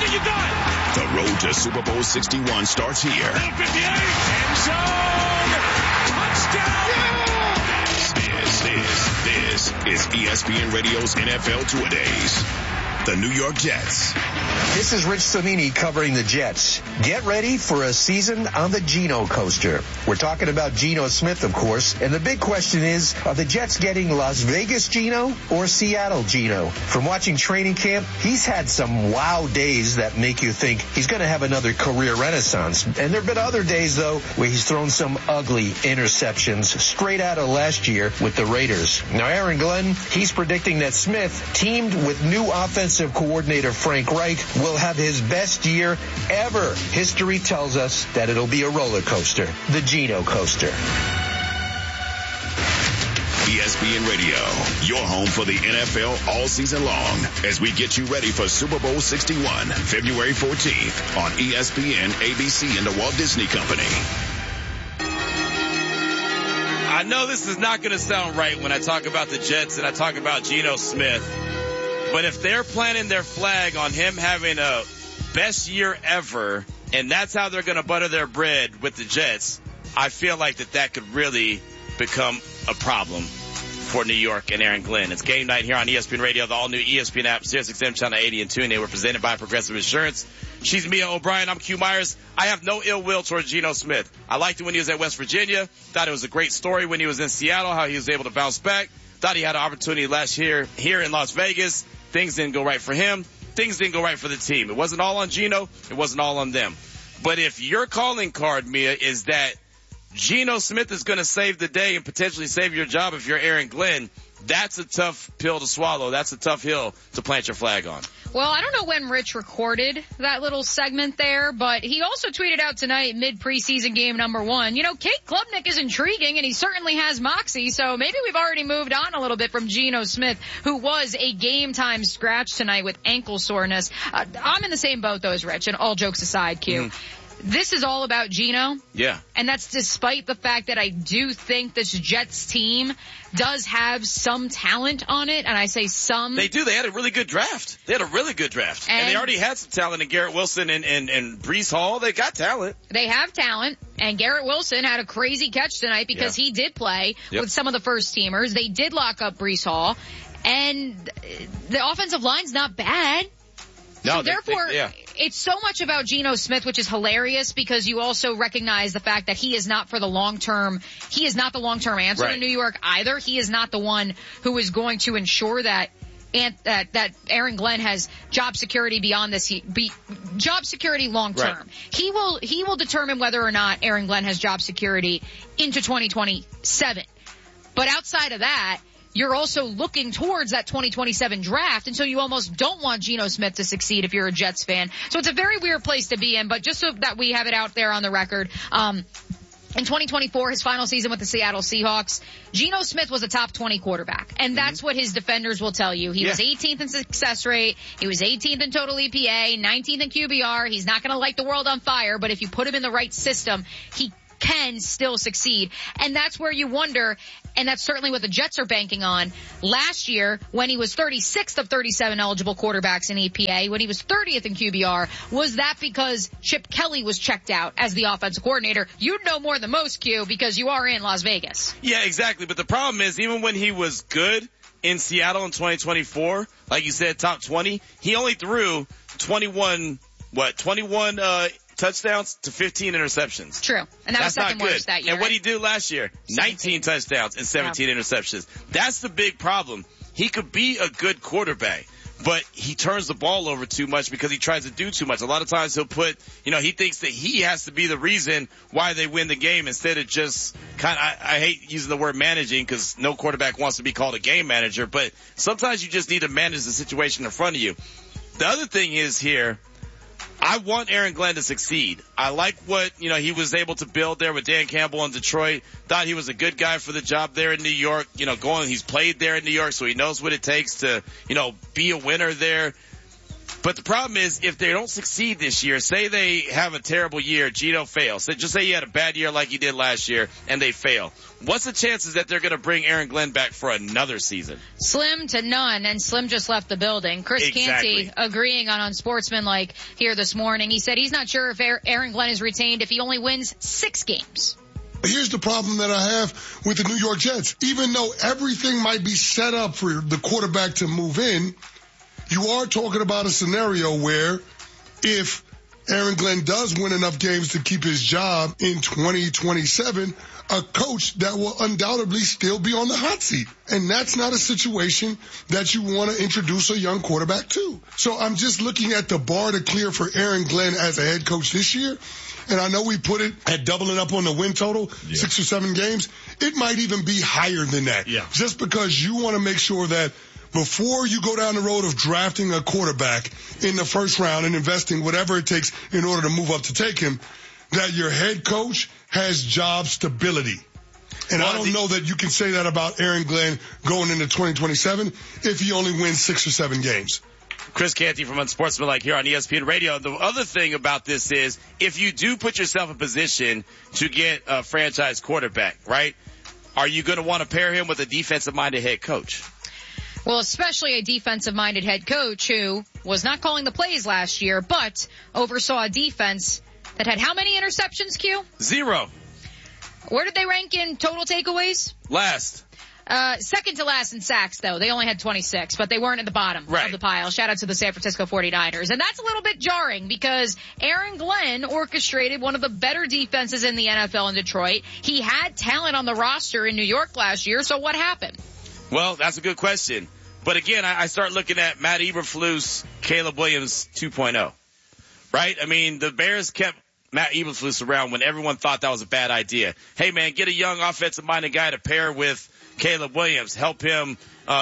it, you done. The road to Super Bowl 61 starts here. 58, end zone, touchdown. This is ESPN Radio's NFL Two-A-Days. The New York Jets. This is Rich Sonini covering the Jets. Get ready for a season on the Geno coaster. We're talking about Geno Smith, of course, and the big question is, are the Jets getting Las Vegas Geno or Seattle Geno? From watching training camp, he's had some wow days that make you think he's going to have another career renaissance. And there have been other days, though, where he's thrown some ugly interceptions straight out of last year with the Raiders. Now, Aaron Glenn, he's predicting that Smith, teamed with new offensive coordinator Frank Reich, will have his best year ever. History tells us that it'll be a roller coaster, the Geno coaster. ESPN Radio, your home for the NFL all season long, as we get you ready for Super Bowl 61, February 14th on ESPN, ABC, and the Walt Disney Company. I know this is not going to sound right when I talk about the Jets and I talk about Geno Smith, but if they're planting their flag on him having a best year ever, and that's how they're going to butter their bread with the Jets, I feel like that could really become a problem for New York and Aaron Glenn. It's game night here on ESPN Radio, the all-new ESPN app, SiriusXM Channel 80 and TuneIn. We're presented by Progressive Insurance. She's Mia O'Brien. I'm Q Myers. I have no ill will towards Geno Smith. I liked it when he was at West Virginia. Thought it was a great story when he was in Seattle, how he was able to bounce back. Thought he had an opportunity last year here in Las Vegas. Things didn't go right for him. Things didn't go right for the team. It wasn't all on Geno. It wasn't all on them. But if your calling card, Mia, is that Geno Smith is going to save the day and potentially save your job if you're Aaron Glenn, that's a tough pill to swallow. That's a tough hill to plant your flag on. Well, I don't know when Rich recorded that little segment there, but he also tweeted out tonight, mid-preseason game number 1, Kate Klubnik is intriguing, and he certainly has moxie, so maybe we've already moved on a little bit from Geno Smith, who was a game-time scratch tonight with ankle soreness. I'm in the same boat, though, as Rich, and all jokes aside, Q. This is all about Geno. Yeah. And that's despite the fact that I do think this Jets team does have some talent on it. And I say some. They do. They had a really good draft. And they already had some talent in Garrett Wilson and Breece Hall. They got talent. They have talent. And Garrett Wilson had a crazy catch tonight because he did play with some of the first teamers. They did lock up Breece Hall. And the offensive line's not bad. No, so therefore, it's so much about Geno Smith, which is hilarious because you also recognize the fact that he is not for the long term. He is not the long term answer in New York either. He is not the one who is going to ensure that Aaron Glenn has job security beyond this. Job security long term. Right. He will determine whether or not Aaron Glenn has job security into 2027. But outside of that, you're also looking towards that 2027 draft, and so you almost don't want Geno Smith to succeed if you're a Jets fan. So it's a very weird place to be in, but just so that we have it out there on the record, in 2024, his final season with the Seattle Seahawks, Geno Smith was a top 20 quarterback, and that's what his defenders will tell you. He was 18th in success rate, he was 18th in total EPA, 19th in QBR. He's not going to light the world on fire, but if you put him in the right system, he can still succeed. And that's where you wonder, and that's certainly what the Jets are banking on. Last year, when he was 36th of 37 eligible quarterbacks in EPA, when he was 30th in QBR, was that because Chip Kelly was checked out as the offensive coordinator? You'd know more than most, Q, because you are in Las Vegas. Yeah, exactly. But the problem is, even when he was good in Seattle in 2024, like you said, top 20, he only threw 21 touchdowns to 15 interceptions. True. And that was second worst that year. And what he did last year, 19 touchdowns and 17 interceptions. That's the big problem. He could be a good quarterback, but he turns the ball over too much because he tries to do too much. A lot of times he'll put, he thinks that he has to be the reason why they win the game instead of just I hate using the word managing because no quarterback wants to be called a game manager, but sometimes you just need to manage the situation in front of you. The other thing is here, I want Aaron Glenn to succeed. I like what, he was able to build there with Dan Campbell in Detroit. Thought he was a good guy for the job there in New York. He's played there in New York, so he knows what it takes to, be a winner there. But the problem is, if they don't succeed this year, say they have a terrible year, Geno fails. So just say you had a bad year like you did last year, and they fail. What's the chances that they're going to bring Aaron Glenn back for another season? Slim to none, and Slim just left the building. Chris Canty agreeing on Unsportsmanlike here this morning. He said he's not sure if Aaron Glenn is retained if he only wins 6 games. Here's the problem that I have with the New York Jets. Even though everything might be set up for the quarterback to move in, you are talking about a scenario where if Aaron Glenn does win enough games to keep his job in 2027, a coach that will undoubtedly still be on the hot seat. And that's not a situation that you want to introduce a young quarterback to. So I'm just looking at the bar to clear for Aaron Glenn as a head coach this year. And I know we put it at doubling up on the win total, 6 or 7 games. It might even be higher than that. Yeah. Just because you want to make sure that before you go down the road of drafting a quarterback in the first round and investing whatever it takes in order to move up to take him, that your head coach has job stability. And I don't know that you can say that about Aaron Glenn going into 2027 if he only wins 6 or 7 games. Chris Canty from Unsportsmanlike here on ESPN Radio. The other thing about this is if you do put yourself in position to get a franchise quarterback, right, are you going to want to pair him with a defensive-minded head coach? Well, especially a defensive-minded head coach who was not calling the plays last year, but oversaw a defense that had how many interceptions, Q? 0. Where did they rank in total takeaways? Last. Second to last in sacks, though. They only had 26, but they weren't at the bottom of the pile. Shout out to the San Francisco 49ers. And that's a little bit jarring because Aaron Glenn orchestrated one of the better defenses in the NFL in Detroit. He had talent on the roster in New York last year, so what happened? Well, that's a good question. But again, I start looking at Matt Eberflus, Caleb Williams 2.0. Right? I mean, the Bears kept Matt Eberflus around when everyone thought that was a bad idea. Hey, man, get a young offensive-minded guy to pair with Caleb Williams, help him,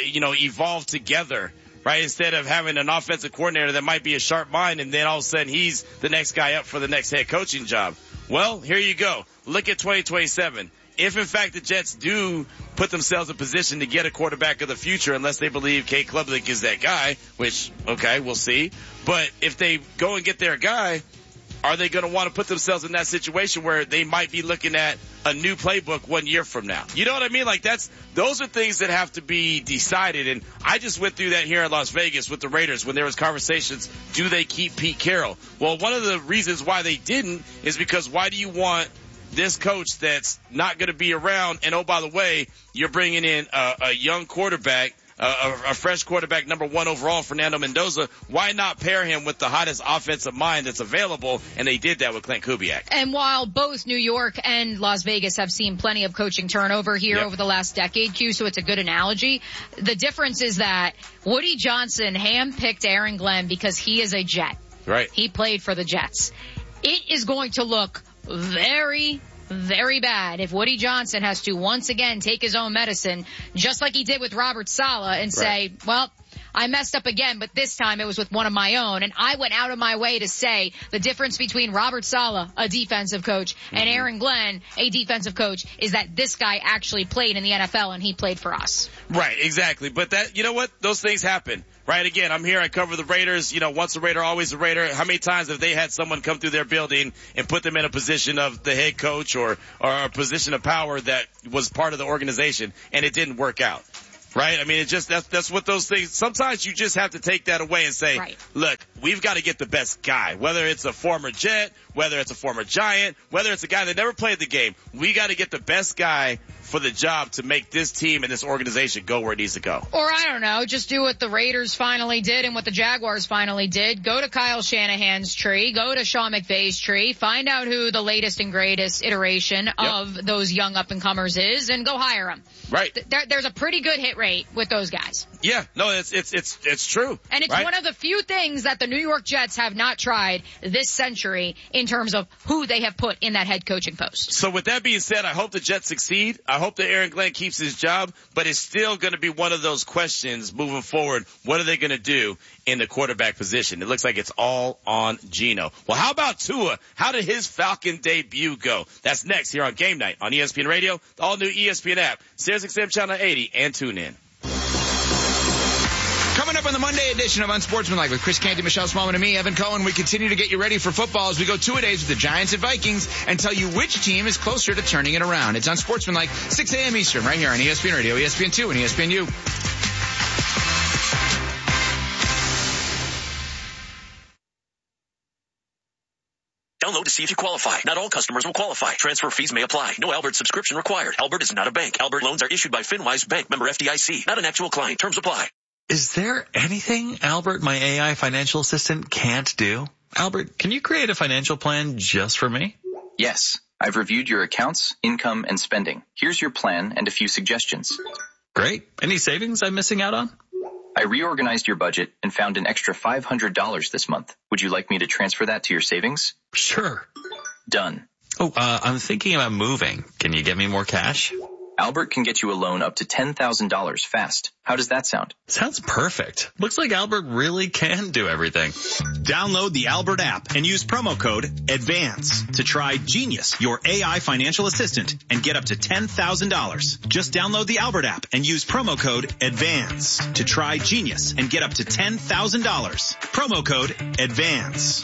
evolve together, right? Instead of having an offensive coordinator that might be a sharp mind and then all of a sudden he's the next guy up for the next head coaching job. Well, here you go. Look at 2027. If in fact the Jets do put themselves in position to get a quarterback of the future, unless they believe Kate Klubnik is that guy, which, okay, we'll see. But if they go and get their guy, are they going to want to put themselves in that situation where they might be looking at a new playbook 1 year from now? You know what I mean? Like those are things that have to be decided. And I just went through that here in Las Vegas with the Raiders when there was conversations, do they keep Pete Carroll? Well, one of the reasons why they didn't is because why do you want this coach that's not going to be around? And oh, by the way, you're bringing in a young quarterback, a fresh quarterback, number 1 overall, Fernando Mendoza. Why not pair him with the hottest offensive mind that's available? And they did that with Clint Kubiak. And while both New York and Las Vegas have seen plenty of coaching turnover here over the last decade, Q, so it's a good analogy, the difference is that Woody Johnson handpicked Aaron Glenn because he is a Jet. Right. He played for the Jets. It is going to look very, very bad if Woody Johnson has to once again take his own medicine, just like he did with Robert Saleh, and say, well, I messed up again, but this time it was with one of my own. And I went out of my way to say the difference between Robert Saleh, a defensive coach, and Aaron Glenn, a defensive coach, is that this guy actually played in the NFL and he played for us. Right, exactly. But that, you know what? Those things happen. Right, again, I'm here, I cover the Raiders, once a Raider, always a Raider. How many times have they had someone come through their building and put them in a position of the head coach or a position of power that was part of the organization and it didn't work out? Right? I mean, it's just, that's what those things, sometimes you just have to take that away and say, look, we've got to get the best guy, whether it's a former Jet, whether it's a former Giant, whether it's a guy that never played the game. We got to get the best guy for the job to make this team and this organization go where it needs to go. Or I don't know, just do what the Raiders finally did and what the Jaguars finally did. Go to Kyle Shanahan's tree, go to Sean McVay's tree, find out who the latest and greatest iteration of those young up-and-comers is, and go hire them. Right. There's a pretty good hit rate with those guys. Yeah, no, it's true. And it's one of the few things that the New York Jets have not tried this century in terms of who they have put in that head coaching post. So with that being said, I hope the Jets succeed. I hope that Aaron Glenn keeps his job, but it's still going to be one of those questions moving forward. What are they going to do in the quarterback position? It looks like it's all on Geno. Well, how about Tua? How did his Falcon debut go? That's next here on Game Night on ESPN Radio, the all-new ESPN app, SiriusXM Channel 80, and tune in. Coming Coming up on the Monday edition of Unsportsmanlike with Chris Canty, Michelle Smallman, and me, Evan Cohen, we continue to get you ready for football as we go 2-a-days with the Giants and Vikings and tell you which team is closer to turning it around. It's Unsportsmanlike, 6 a.m. Eastern, right here on ESPN Radio, ESPN2, and ESPNU. Download to see if you qualify. Not all customers will qualify. Transfer fees may apply. No Albert subscription required. Albert is not a bank. Albert loans are issued by FinWise Bank, member FDIC. Not an actual client. Terms apply. Is there anything Albert, my AI financial assistant, can't do? Albert, can you create a financial plan just for me? Yes. I've reviewed your accounts, income, and spending. Here's your plan and a few suggestions. Great. Any savings I'm missing out on? I reorganized your budget and found an extra $500 this month. Would you like me to transfer that to your savings? Sure. Done. Oh, I'm thinking about moving. Can you get me more cash? Albert can get you a loan up to $10,000 fast. How does that sound? Sounds perfect. Looks like Albert really can do everything. Download the Albert app and use promo code ADVANCE to try Genius, your AI financial assistant, and get up to $10,000. Just download the Albert app and use promo code ADVANCE to try Genius and get up to $10,000. Promo code ADVANCE.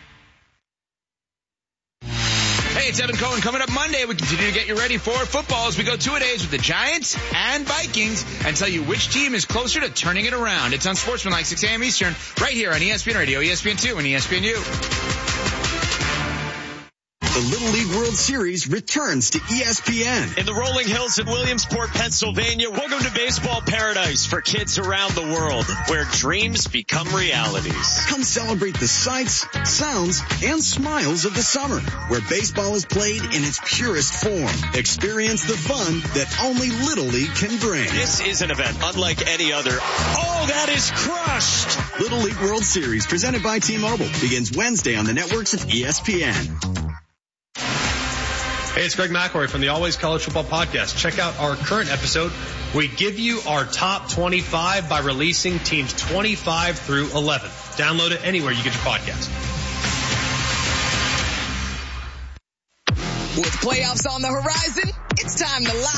Hey, it's Evan Cohen. Coming up Monday, we continue to get you ready for football as we go 2-a-days with the Giants and Vikings and tell you which team is closer to turning it around. It's Unsportsmanlike, 6 a.m. Eastern, right here on ESPN Radio, ESPN2, and ESPNU. The Little League World Series returns to ESPN. In the rolling hills in Williamsport, Pennsylvania, welcome to baseball paradise for kids around the world, where dreams become realities. Come celebrate the sights, sounds, and smiles of the summer, where baseball is played in its purest form. Experience the fun that only Little League can bring. This is an event unlike any other. Oh, that is crushed! Little League World Series, presented by T-Mobile, begins Wednesday on the networks of ESPN. Hey, it's Greg McElroy from the Always College Football Podcast. Check out our current episode. We give you our top 25 by releasing teams 25 through 11. Download it anywhere you get your podcast. With playoffs on the horizon, it's time to lock